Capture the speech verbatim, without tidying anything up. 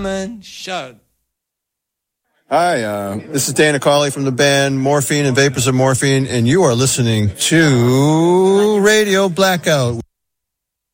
Simon Show. Hi, uh, this is Dana Cawley from the band Morphine and Vapors of Morphine, and you are listening to Radio Blackout.